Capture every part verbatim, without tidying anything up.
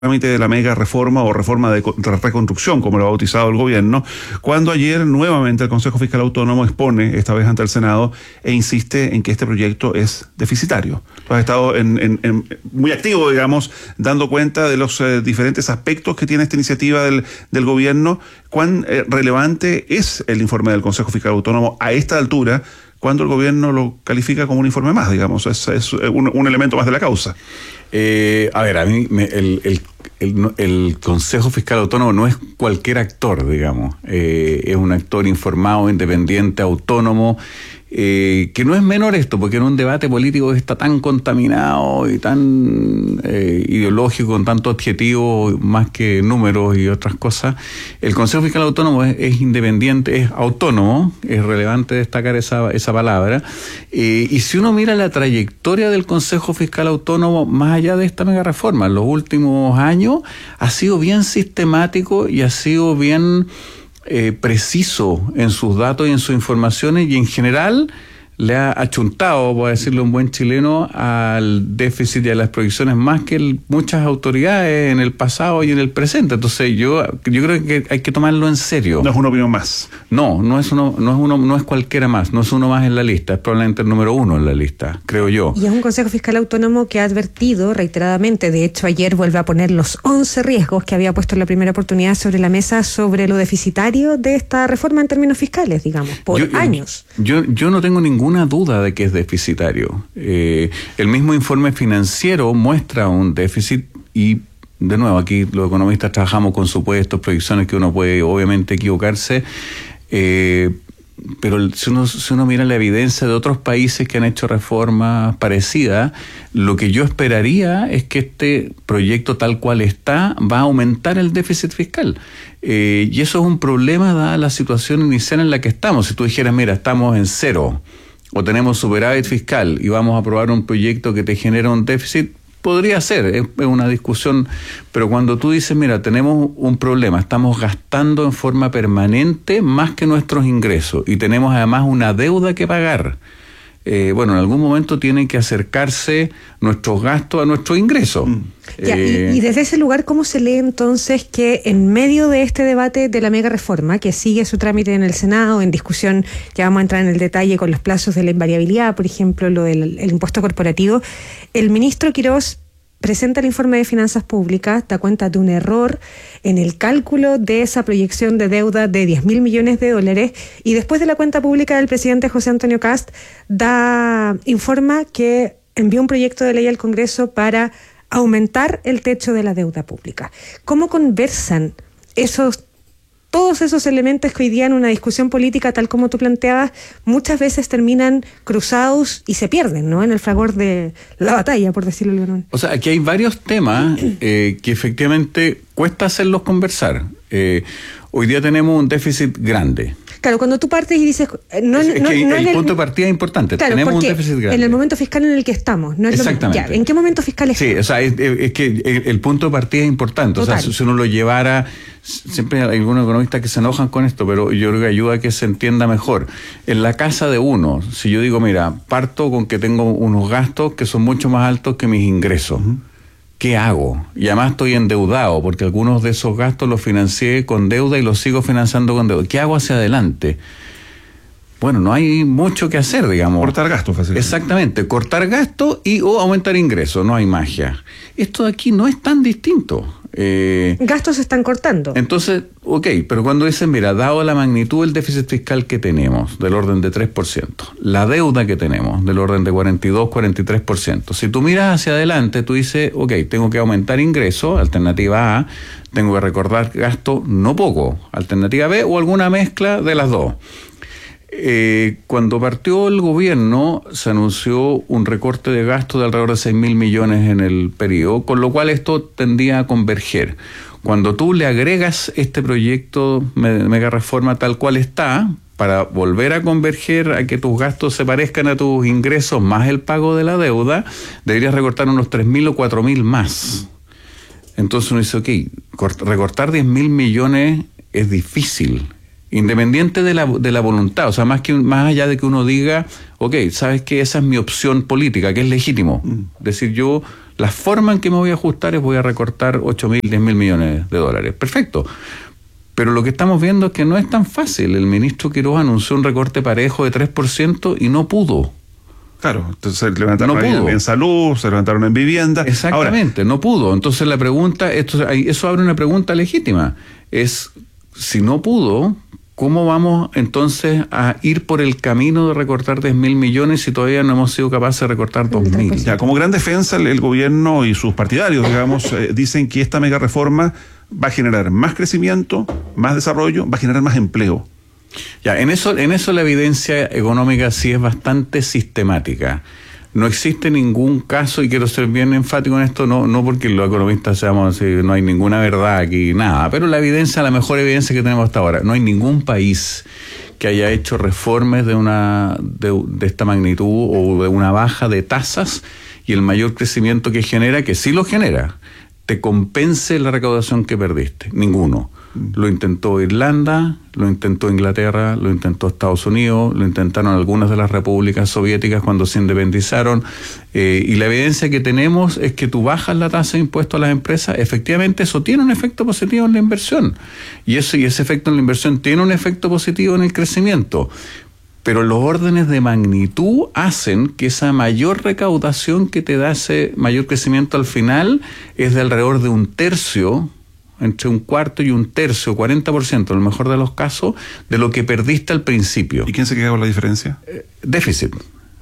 trámite de la mega reforma o reforma de reconstrucción, como lo ha bautizado el gobierno, cuando ayer nuevamente el Consejo Fiscal Autónomo expone, esta vez ante el Senado, e insiste en que este proyecto es deficitario. Tú has estado en, en, en, muy activo, digamos, dando cuenta de los eh, diferentes aspectos que tiene esta iniciativa del, del gobierno. ¿Cuán eh, relevante es el informe del Consejo Fiscal Autónomo a esta altura, cuando el gobierno lo califica como un informe más, digamos? Es, es un, un elemento más de la causa. Eh, a ver, a mí me, el, el, el, el Consejo Fiscal Autónomo no es cualquier actor, digamos. Eh, es un actor informado, independiente, autónomo, eh, que no es menor esto, porque en un debate político que está tan contaminado y tan eh, ideológico, con tanto adjetivo más que números y otras cosas, el Consejo Fiscal Autónomo es, es independiente, es autónomo, es relevante destacar esa, esa palabra, eh, y si uno mira la trayectoria del Consejo Fiscal Autónomo, más allá de esta mega reforma, en los últimos años, ha sido bien sistemático y ha sido bien Eh, preciso en sus datos y en sus informaciones, y en general le ha achuntado, por decirlo en buen chileno, al déficit y a las proyecciones más que el, muchas autoridades en el pasado y en el presente. Entonces yo yo creo que hay que tomarlo en serio. No es una opinión más. No, no es uno, no es uno, no es cualquiera más, no es uno más en la lista, es probablemente el número uno en la lista, creo yo. Y es un Consejo Fiscal Autónomo que ha advertido reiteradamente, de hecho ayer vuelve a poner los once riesgos que había puesto en la primera oportunidad sobre la mesa sobre lo deficitario de esta reforma en términos fiscales, digamos, por yo, años. Yo, yo no tengo ninguna duda de que es deficitario. Eh, el mismo informe financiero muestra un déficit y, de nuevo, aquí los economistas trabajamos con supuestos, proyecciones que uno puede obviamente equivocarse, eh, pero si uno, si uno mira la evidencia de otros países que han hecho reformas parecidas, lo que yo esperaría es que este proyecto tal cual está va a aumentar el déficit fiscal. Eh, y eso es un problema dada la situación inicial en la que estamos. Si tú dijeras, mira, estamos en cero, o tenemos superávit fiscal y vamos a aprobar un proyecto que te genera un déficit, podría ser, es una discusión, pero cuando tú dices, mira, tenemos un problema, estamos gastando en forma permanente más que nuestros ingresos y tenemos además una deuda que pagar, eh, bueno, en algún momento tienen que acercarse nuestros gastos a nuestros ingresos. Mm. Ya, eh, y, y desde ese lugar, ¿cómo se lee entonces que en medio de este debate de la mega reforma, que sigue su trámite en el Senado, en discusión, ya vamos a entrar en el detalle con los plazos de la invariabilidad, por ejemplo, lo del el impuesto corporativo, el ministro Quirós presenta el informe de finanzas públicas, da cuenta de un error en el cálculo de esa proyección de deuda de diez mil millones de dólares, y después de la cuenta pública del presidente José Antonio Kast, da, informa que envió un proyecto de ley al Congreso para aumentar el techo de la deuda pública. ¿Cómo conversan esos todos esos elementos que hoy día en una discusión política, tal como tú planteabas, muchas veces terminan cruzados y se pierden, ¿no?, en el fragor de la batalla, por decirlo de alguna manera? O sea, aquí hay varios temas eh, que efectivamente cuesta hacerlos conversar. Eh, hoy día tenemos un déficit grande. Claro, cuando tú partes y dices... No, es, es no, que no el en punto el, de partida es importante. Claro, tenemos un déficit grande. En el momento fiscal en el que estamos. No es Exactamente. Lo, ya, ¿en qué momento fiscal estamos? Sí, o sea, es, es que el, el punto de partida es importante. Total. O sea, si uno lo llevara... Siempre hay algunos economistas que se enojan con esto, pero yo creo que ayuda a que se entienda mejor. En la casa de uno, si yo digo, mira, parto con que tengo unos gastos que son mucho más altos que mis ingresos. Uh-huh. ¿Qué hago? Y además estoy endeudado, porque algunos de esos gastos los financié con deuda y los sigo financiando con deuda. ¿Qué hago hacia adelante? Bueno, no hay mucho que hacer, digamos. Cortar gastos, fácilmente. Exactamente, cortar gastos y o aumentar ingresos, no hay magia. Esto de aquí no es tan distinto. Eh, gastos se están cortando. Entonces, ok, pero cuando dicen, mira, dado la magnitud del déficit fiscal que tenemos, del orden de tres por ciento, la deuda que tenemos, del orden de cuarenta y dos, cuarenta y tres por ciento, si tú miras hacia adelante, tú dices, ok, tengo que aumentar ingresos, alternativa A, tengo que recortar gasto no poco, alternativa B, o alguna mezcla de las dos. Eh, cuando partió el gobierno se anunció un recorte de gasto de alrededor de seis mil millones en el periodo, con lo cual esto tendía a converger. Cuando tú le agregas este proyecto mega reforma tal cual está, para volver a converger a que tus gastos se parezcan a tus ingresos más el pago de la deuda, deberías recortar unos tres mil o cuatro mil más. Entonces uno dice, ok, recortar diez mil millones es difícil, independiente de la, de la voluntad, o sea, más que más allá de que uno diga, ok, sabes que esa es mi opción política, que es legítimo, mm. decir yo La forma en que me voy a ajustar es voy a recortar ocho mil, diez mil millones de dólares. Perfecto. Pero lo que estamos viendo es que no es tan fácil. El ministro Quiroga anunció un recorte parejo de tres por ciento y no pudo. Claro, entonces se levantaron no en, en salud, se levantaron en vivienda. Exactamente, Ahora, no pudo. Entonces la pregunta, esto, eso abre una pregunta legítima. Es, si no pudo, ¿cómo vamos entonces a ir por el camino de recortar diez mil millones si todavía no hemos sido capaces de recortar dos mil? Ya, como gran defensa, el, el gobierno y sus partidarios, digamos, eh, dicen que esta mega reforma va a generar más crecimiento, más desarrollo, va a generar más empleo. Ya, en eso, en eso la evidencia económica sí es bastante sistemática. No existe ningún caso, y quiero ser bien enfático en esto, no, no porque los economistas seamos así, no hay ninguna verdad aquí, nada, pero la evidencia, la mejor evidencia que tenemos hasta ahora, no hay ningún país que haya hecho reformas de una de, de esta magnitud o de una baja de tasas y el mayor crecimiento que genera, que sí lo genera, te compense la recaudación que perdiste. Ninguno. Lo intentó Irlanda, lo intentó Inglaterra, lo intentó Estados Unidos, lo intentaron algunas de las repúblicas soviéticas cuando se independizaron, eh, y la evidencia que tenemos es que tú bajas la tasa de impuesto a las empresas, efectivamente eso tiene un efecto positivo en la inversión, y, eso, y ese efecto en la inversión tiene un efecto positivo en el crecimiento. Pero los órdenes de magnitud hacen que esa mayor recaudación que te da ese mayor crecimiento al final es de alrededor de un tercio, entre un cuarto y un tercio, cuarenta por ciento, en el mejor de los casos, de lo que perdiste al principio. ¿Y quién se queda con la diferencia? Eh, déficit.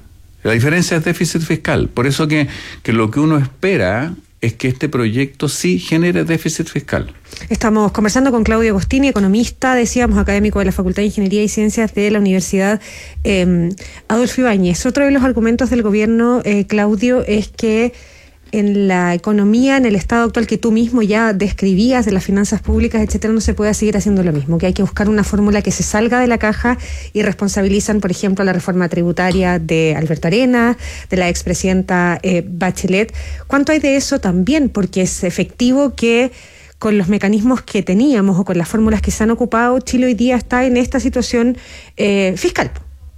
La diferencia es déficit fiscal. Por eso que, que lo que uno espera es que este proyecto sí genere déficit fiscal. Estamos conversando con Claudio Agostini, economista, decíamos, académico de la Facultad de Ingeniería y Ciencias de la Universidad eh, Adolfo Ibáñez. Otro de los argumentos del gobierno, eh, Claudio, es que en la economía, en el estado actual que tú mismo ya describías, de las finanzas públicas, etcétera, no se puede seguir haciendo lo mismo, que hay que buscar una fórmula que se salga de la caja, y responsabilizan, por ejemplo, la reforma tributaria de Alberto Arenas, de la expresidenta eh, Bachelet. ¿Cuánto hay de eso también? Porque es efectivo que con los mecanismos que teníamos o con las fórmulas que se han ocupado, Chile hoy día está en esta situación eh, fiscal.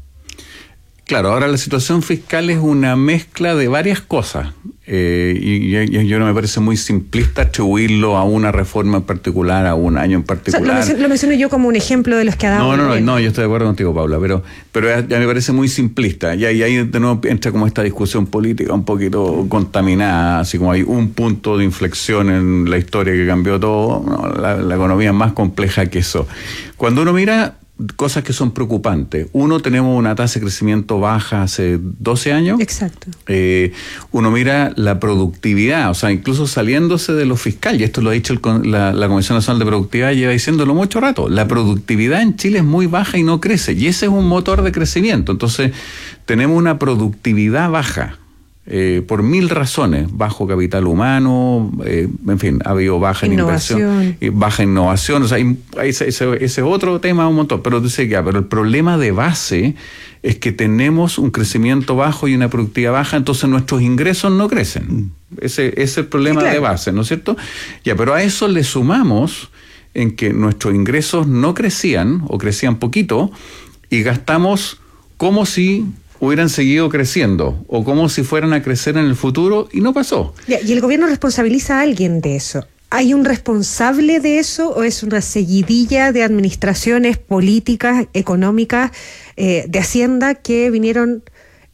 Claro, ahora la situación fiscal es una mezcla de varias cosas, eh, y, y yo no me parece muy simplista atribuirlo a una reforma en particular, a un año en particular. O sea, lo, menciono, lo menciono yo como un ejemplo de los que ha dado. No, no, no, no, yo estoy de acuerdo contigo, Paula, pero, pero ya, ya me parece muy simplista, y ahí, ahí de nuevo entra como esta discusión política un poquito contaminada, así como hay un punto de inflexión en la historia que cambió todo. No, la, la economía es más compleja que eso. Cuando uno mira cosas que son preocupantes. Uno, tenemos una tasa de crecimiento baja hace doce años. Exacto. Eh, uno mira la productividad, o sea, incluso saliéndose de lo fiscal, y esto lo ha dicho el, la, la Comisión Nacional de Productividad, lleva diciéndolo mucho rato, la productividad en Chile es muy baja y no crece, y ese es un motor de crecimiento. Entonces, tenemos una productividad baja. Eh, por mil razones, bajo capital humano, eh, en fin, ha habido baja innovación. en inversión, eh, baja innovación, o sea, hay, hay ese, ese, ese otro tema un montón, pero dice que, pero el problema de base es que tenemos un crecimiento bajo y una productividad baja, entonces nuestros ingresos no crecen. Ese, ese es el problema, sí, claro, de base, ¿no es cierto? Ya, pero a eso le sumamos en que nuestros ingresos no crecían o crecían poquito y gastamos como si hubieran seguido creciendo o como si fueran a crecer en el futuro, y no pasó. Y el gobierno responsabiliza a alguien de eso. ¿Hay un responsable de eso o es una seguidilla de administraciones políticas, económicas, eh, de Hacienda que vinieron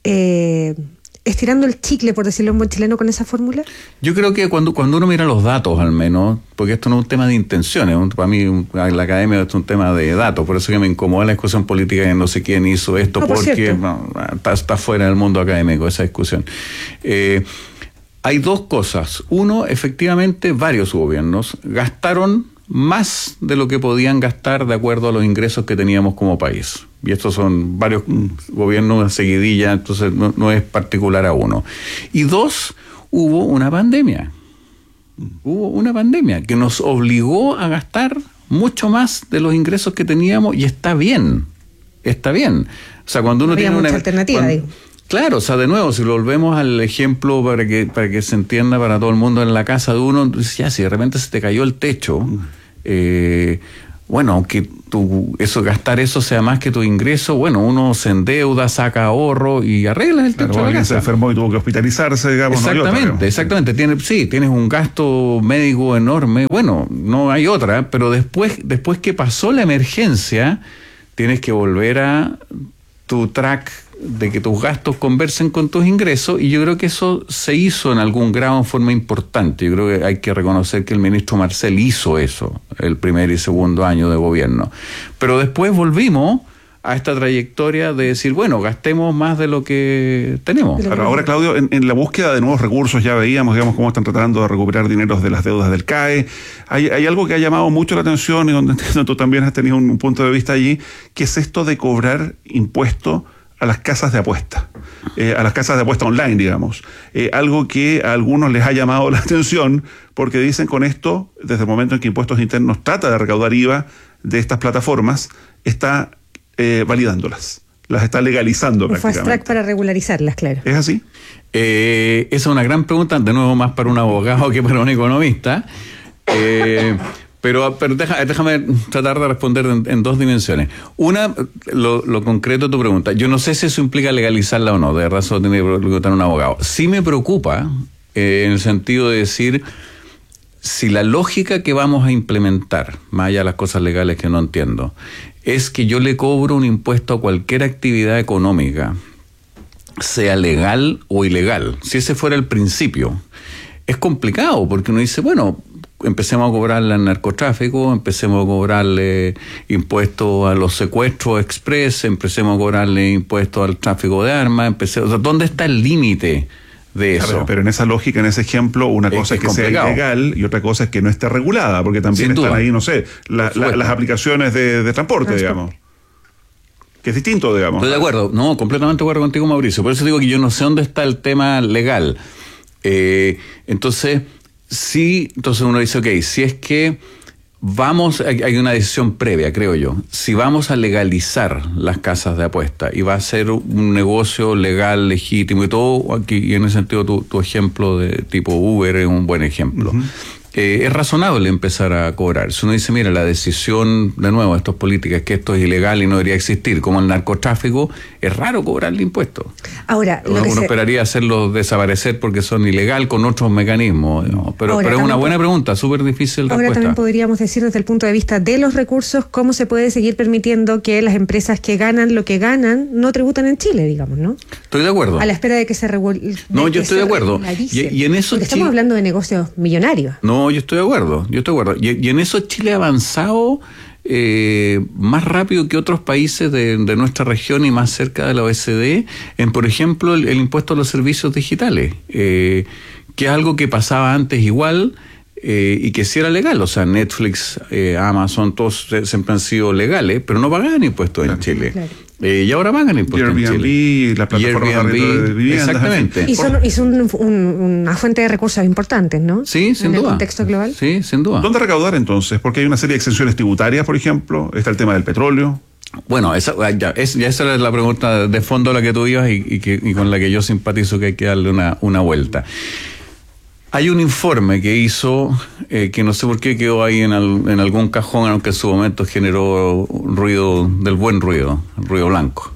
eh, estirando el chicle, por decirlo en buen chileno, con esa fórmula? Yo creo que cuando, cuando uno mira los datos, al menos, porque esto no es un tema de intenciones, un, para mí un, la academia es un tema de datos, por eso que me incomoda la discusión política de no sé quién hizo esto, no, por porque no, está, está fuera del mundo académico esa discusión. Eh, hay dos cosas. Uno, efectivamente, varios gobiernos gastaron más de lo que podían gastar de acuerdo a los ingresos que teníamos como país. Y estos son varios gobiernos de seguidilla, entonces no, no es particular a uno. Y dos, hubo una pandemia. Hubo una pandemia que nos obligó a gastar mucho más de los ingresos que teníamos, y está bien, está bien. O sea, cuando uno no tiene mucha una alternativa, cuando, digo. Claro, o sea, de nuevo, si lo volvemos al ejemplo para que para que se entienda para todo el mundo, en la casa de uno, ya si de repente se te cayó el techo, eh, bueno, aunque tu, eso, gastar eso sea más que tu ingreso, bueno, uno se endeuda, saca ahorro y arregla el techo. Claro, alguien se enfermó y tuvo que hospitalizarse, digamos. Exactamente, no hay otra, exactamente. Tiene, sí, tienes un gasto médico enorme, bueno, no hay otra, pero después, después que pasó la emergencia, tienes que volver a tu track de que tus gastos conversen con tus ingresos, y yo creo que eso se hizo en algún grado en forma importante. Yo creo que hay que reconocer que el ministro Marcel hizo eso el primer y segundo año de gobierno, pero después volvimos a esta trayectoria de decir, bueno, gastemos más de lo que tenemos. Claro, ahora, Claudio, en, en la búsqueda de nuevos recursos ya veíamos, digamos, cómo están tratando de recuperar dineros de las deudas del C A E. Hay, hay algo que ha llamado mucho la atención y donde tú también has tenido un, un punto de vista allí, que es esto de cobrar impuestos a las casas de apuesta, eh, a las casas de apuesta online, digamos. Eh, algo que a algunos les ha llamado la atención, porque dicen con esto, desde el momento en que Impuestos Internos trata de recaudar I V A de estas plataformas, está eh, validándolas, las está legalizando un prácticamente. Fast track para regularizarlas, claro. ¿Es así? Eh, esa es una gran pregunta, de nuevo más para un abogado que para un economista. Eh, Pero, pero deja, déjame tratar de responder en, en dos dimensiones. Una, lo, lo concreto de tu pregunta. Yo no sé si eso implica legalizarla o no, de verdad eso tiene que preguntar un abogado. Sí me preocupa, eh, en el sentido de decir, si la lógica que vamos a implementar, más allá de las cosas legales que no entiendo, es que yo le cobro un impuesto a cualquier actividad económica, sea legal o ilegal, si ese fuera el principio, es complicado, porque uno dice, bueno, empecemos a cobrarle al narcotráfico, empecemos a cobrarle impuestos a los secuestros express, empecemos a cobrarle impuestos al tráfico de armas, empecemos, o sea, ¿dónde está el límite de eso? Claro, pero en esa lógica, en ese ejemplo, una cosa es, es que complicado. sea ilegal y otra cosa es que no esté regulada, porque también Sin están duda. ahí, no sé, la, la, las aplicaciones de, de transporte, Transport. digamos. Que es distinto, digamos. Estoy de acuerdo, no, completamente de acuerdo contigo, Mauricio. Por eso digo que yo no sé dónde está el tema legal. Eh, entonces... Sí, entonces uno dice, ok, si es que vamos, hay una decisión previa, creo yo, si vamos a legalizar las casas de apuesta y va a ser un negocio legal, legítimo y todo, aquí, y en ese sentido tu, tu ejemplo de tipo Uber es un buen ejemplo. Uh-huh. Eh, es razonable empezar a cobrar. Si uno dice, mira, la decisión, de nuevo, de estas políticas, que esto es ilegal y no debería existir, como el narcotráfico, es raro cobrarle impuestos. Ahora, uno, uno se... esperaría hacerlos desaparecer porque son ilegal con otros mecanismos, ¿no? pero, Ahora, pero es una buena po- pregunta, súper difícil Ahora respuesta. También podríamos decir desde el punto de vista de los recursos, cómo se puede seguir permitiendo que las empresas que ganan lo que ganan no tributan en Chile, digamos, ¿no? Estoy de acuerdo. A la espera de que se regule. No, yo estoy de acuerdo. Y, y en eso Porque estamos Chile... hablando de negocios millonarios. No, yo estoy de acuerdo, yo estoy de acuerdo. Y, y en eso Chile ha avanzado eh, más rápido que otros países de, de nuestra región y más cerca de la O E C D, en, por ejemplo, el, el impuesto a los servicios digitales, eh, que es algo que pasaba antes igual eh, y que sí era legal. O sea, Netflix, eh, Amazon, todos siempre han sido legales, pero no pagaban impuestos claro, en Chile. Claro. Eh, y ahora pagan impuestos Airbnb, en Chile. La plataforma de viviendas. Exactamente. Y son, y son un, un, una fuente de recursos importantes, ¿no? Sí, sin en duda. En el contexto global. Sí, sin duda. ¿Dónde recaudar entonces? Porque hay una serie de exenciones tributarias, por ejemplo. Está el tema del petróleo. Bueno, esa, ya, es, ya esa es la pregunta de fondo a la que tú ibas y, y, que, y con la que yo simpatizo que hay que darle una, una vuelta. Hay un informe que hizo, eh, que no sé por qué quedó ahí en, al, en algún cajón, aunque en su momento generó ruido, del buen ruido, ruido blanco,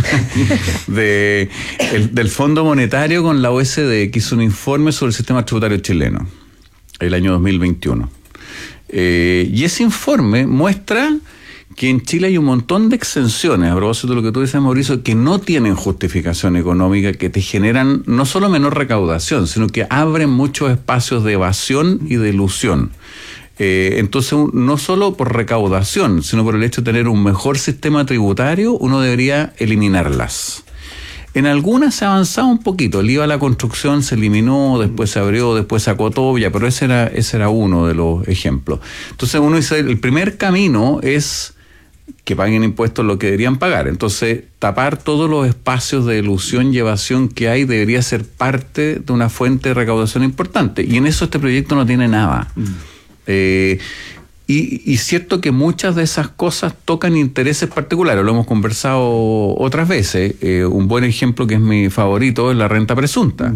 de, el, del Fondo Monetario con la O E C D, que hizo un informe sobre el sistema tributario chileno, el año dos mil veintiuno. Eh, y ese informe muestra que en Chile hay un montón de exenciones, a propósito de lo que tú dices, Mauricio, que no tienen justificación económica, que te generan no solo menor recaudación, sino que abren muchos espacios de evasión y de ilusión. Eh, entonces, no solo por recaudación, sino por el hecho de tener un mejor sistema tributario, uno debería eliminarlas. En algunas se ha avanzado un poquito. El I V A a la construcción se eliminó, después se abrió, después se acotó, ya, pero ese era, ese era uno de los ejemplos. Entonces uno dice, el primer camino es que paguen impuestos lo que deberían pagar. Entonces, tapar todos los espacios de elusión y evasión que hay debería ser parte de una fuente de recaudación importante. Y en eso este proyecto no tiene nada. Mm. Eh, y, y cierto que muchas de esas cosas tocan intereses particulares, lo hemos conversado otras veces. Eh, un buen ejemplo que es mi favorito es la renta presunta. Uh-huh.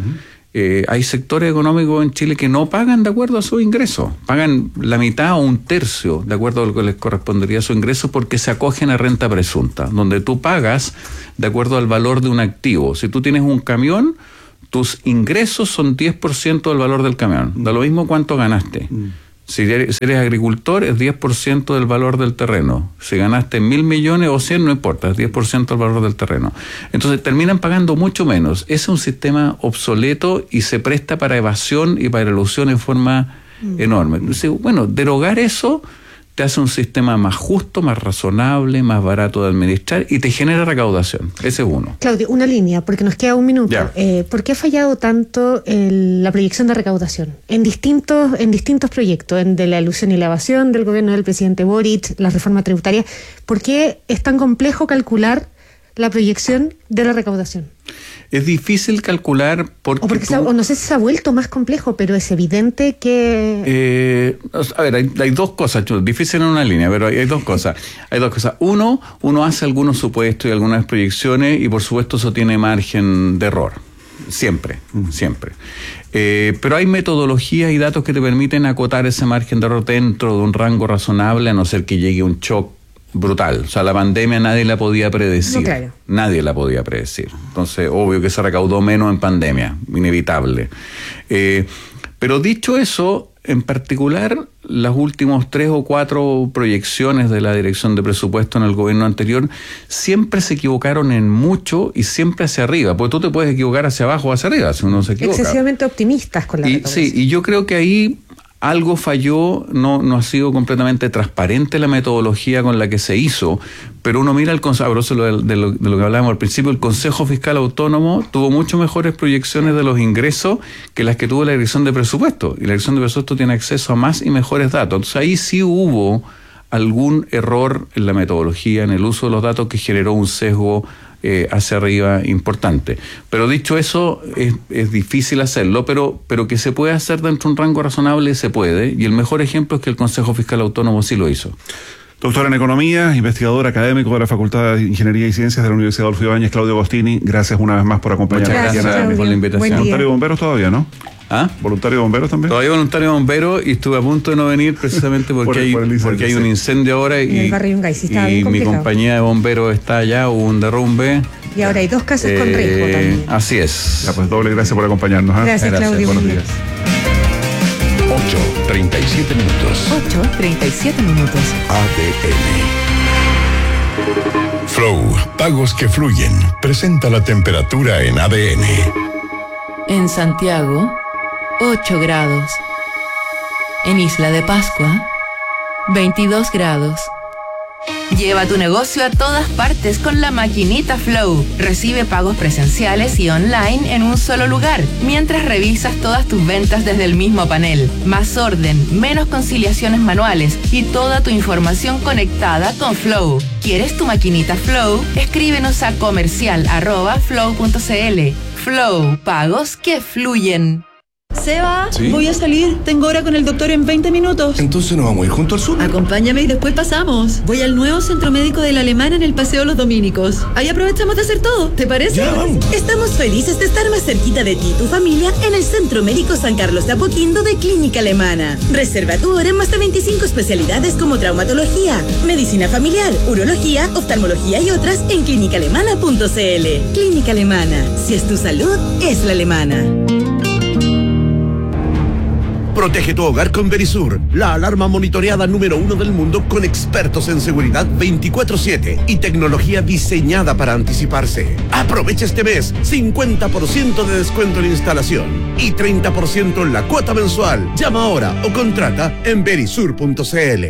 Eh, hay sectores económicos en Chile que no pagan de acuerdo a sus ingresos, pagan la mitad o un tercio de acuerdo a lo que les correspondería a su ingreso porque se acogen a renta presunta, donde tú pagas de acuerdo al valor de un activo. Si tú tienes un camión, tus ingresos son diez por ciento del valor del camión, da lo mismo cuánto ganaste. Mm. Si eres, si eres agricultor, es diez por ciento del valor del terreno. Si ganaste mil millones o cien, no importa, es diez por ciento del valor del terreno. Entonces terminan pagando mucho menos. Es un sistema obsoleto y se presta para evasión y para ilusión en forma mm. enorme. Entonces, bueno, derogar eso te hace un sistema más justo, más razonable, más barato de administrar y te genera recaudación. Ese es uno. Claudio, una línea, porque nos queda un minuto. Eh, ¿Por qué ha fallado tanto el, la proyección de recaudación? En distintos, en distintos proyectos, en de la ilusión y la evasión del gobierno del presidente Boric, la reforma tributaria. ¿Por qué es tan complejo calcular la proyección de la recaudación? Es difícil calcular porque... O porque tú, se ha, o no sé si se ha vuelto más complejo, pero es evidente que... Eh, a ver, hay, hay dos cosas, difícil en una línea, pero hay, hay dos cosas. Hay dos cosas. Uno, uno hace algunos supuestos y algunas proyecciones y por supuesto eso tiene margen de error. Siempre, siempre. Eh, pero hay metodologías y datos que te permiten acotar ese margen de error dentro de un rango razonable, a no ser que llegue un shock brutal. O sea, la pandemia nadie la podía predecir. No, claro. Nadie la podía predecir. Entonces, obvio que se recaudó menos en pandemia, inevitable. Eh, pero dicho eso, en particular, las últimos tres o cuatro proyecciones de la Dirección de Presupuesto en el gobierno anterior siempre se equivocaron en mucho y siempre hacia arriba, porque tú te puedes equivocar hacia abajo o hacia arriba si uno se equivoca. Excesivamente optimistas con la y, recaudación. Sí, y yo creo que ahí algo falló, no, no ha sido completamente transparente la metodología con la que se hizo, pero uno mira el Consejo, de lo, de, lo, de lo que hablábamos al principio, el Consejo Fiscal Autónomo tuvo mucho mejores proyecciones de los ingresos que las que tuvo la Dirección de Presupuesto, y la Dirección de Presupuesto tiene acceso a más y mejores datos. Entonces ahí sí hubo algún error en la metodología, en el uso de los datos que generó un sesgo Eh, hacia arriba importante. Pero dicho eso, es, es difícil hacerlo, pero, pero que se puede hacer dentro de un rango razonable, se puede, y el mejor ejemplo es que el Consejo Fiscal Autónomo sí lo hizo. Doctor en Economía, investigador académico de la Facultad de Ingeniería y Ciencias de la Universidad Adolfo Ibáñez, Claudio Agostini, gracias una vez más por acompañarnos. Muchas gracias, gracias por la invitación. Voluntario de bomberos todavía, ¿no? ¿Ah? ¿Voluntario de bomberos también? Todavía voluntario de bomberos y estuve a punto de no venir precisamente porque, por el, hay, por incendio, porque hay un incendio ahora y, el barrio Yungay, sí, y mi compañía de bomberos está allá, hubo un derrumbe. Y ahora hay dos casas eh, con riesgo también. Así es. Ya, pues doble gracias por acompañarnos. ¿eh? Gracias, gracias, Claudio. Buenos días. ocho treinta y siete minutos. ocho treinta y siete minutos. A D N. Flow, pagos que fluyen. Presenta la temperatura en A D N. En Santiago, ocho grados. En Isla de Pascua, veintidós grados. Lleva tu negocio a todas partes con la maquinita Flow. Recibe pagos presenciales y online en un solo lugar, mientras revisas todas tus ventas desde el mismo panel. Más orden, menos conciliaciones manuales y toda tu información conectada con Flow. ¿Quieres tu maquinita Flow? Escríbenos a comercial arroba flow punto cl. Flow, pagos que fluyen. Seba, ¿Sí? Voy a salir. Tengo hora con el doctor en veinte minutos. Entonces nos vamos a ir junto al sur. Acompáñame y después pasamos. Voy al nuevo centro médico de la Alemana en el Paseo Los Dominicos. Ahí aprovechamos de hacer todo. ¿Te parece? Ya, vamos. Estamos felices de estar más cerquita de ti y tu familia en el Centro Médico San Carlos de Apoquindo de Clínica Alemana. Reserva tu hora en más de veinticinco especialidades como traumatología, medicina familiar, urología, oftalmología y otras en clínica alemana punto cl. Clínica Alemana. Si es tu salud, es la alemana. Protege tu hogar con Verisur, la alarma monitoreada número uno del mundo con expertos en seguridad veinticuatro siete y tecnología diseñada para anticiparse. Aprovecha este mes cincuenta por ciento de descuento en instalación y treinta por ciento en la cuota mensual. Llama ahora o contrata en verisur punto cl.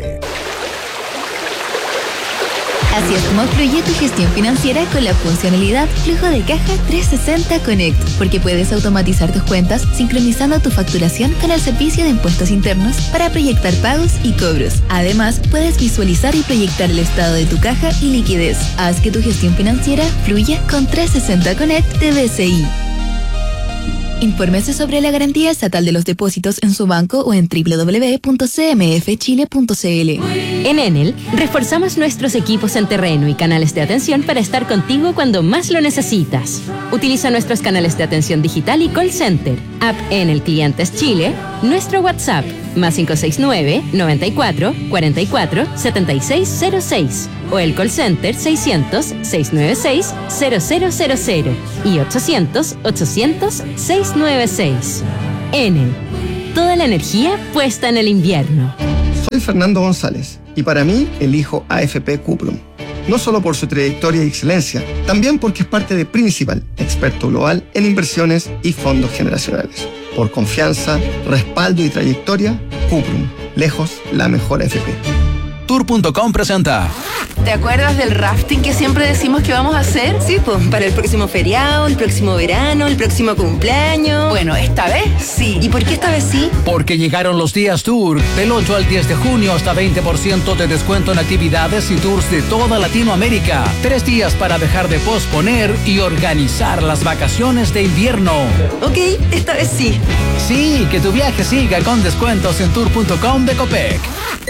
Así es como fluye tu gestión financiera con la funcionalidad Flujo de Caja trescientos sesenta Connect, porque puedes automatizar tus cuentas sincronizando tu facturación con el servicio de impuestos internos para proyectar pagos y cobros. Además, puedes visualizar y proyectar el estado de tu caja y liquidez. Haz que tu gestión financiera fluya con trescientos sesenta Connect de B C I. Infórmese sobre la garantía estatal de los depósitos en su banco o en doble u doble u doble u punto c m f chile punto c l. En Enel, reforzamos nuestros equipos en terreno y canales de atención para estar contigo cuando más lo necesitas. Utiliza nuestros canales de atención digital y call center, app Enel Clientes Chile, nuestro WhatsApp, más cinco seis nueve, noventa y cuatro, cuarenta y cuatro, setenta y seis cero seis, o el call center seiscientos, seiscientos noventa y seis, cero cero cero cero y ochocientos, ochocientos, seiscientos noventa y seis. Enel, toda la energía puesta en el invierno. Soy Fernando González y para mí elijo A F P Cuprum. No solo por su trayectoria y excelencia, también porque es parte de Principal, experto global en inversiones y fondos generacionales. Por confianza, respaldo y trayectoria, Cuprum, lejos la mejor A F P. Tour punto com presenta. ¿Te acuerdas del rafting que siempre decimos que vamos a hacer? Sí, pues, para el próximo feriado, el próximo verano, el próximo cumpleaños. Bueno, esta vez sí. ¿Y por qué esta vez sí? Porque llegaron los días Tour. Del ocho al diez de junio, hasta veinte por ciento de descuento en actividades y tours de toda Latinoamérica. Tres días para dejar de posponer y organizar las vacaciones de invierno. Ok, esta vez sí. Sí, que tu viaje siga con descuentos en tour punto com de Copec.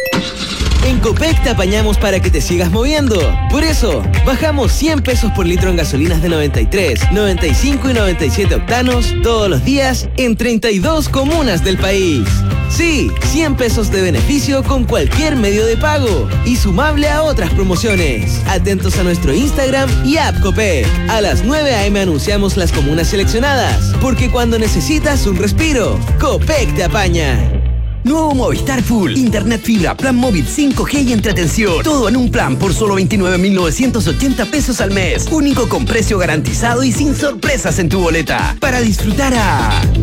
En Copec te apañamos para que te sigas moviendo. Por eso, bajamos cien pesos por litro en gasolinas de noventa y tres, noventa y cinco y noventa y siete octanos todos los días en treinta y dos comunas del país. Sí, cien pesos de beneficio con cualquier medio de pago y sumable a otras promociones. Atentos a nuestro Instagram y app Copec. A las nueve a eme anunciamos las comunas seleccionadas, porque cuando necesitas un respiro, Copec te apaña. Nuevo Movistar Full. Internet fibra, plan móvil cinco G y entretención. Todo en un plan por solo veintinueve mil novecientos ochenta pesos al mes. Único con precio garantizado y sin sorpresas en tu boleta. Para disfrutar a...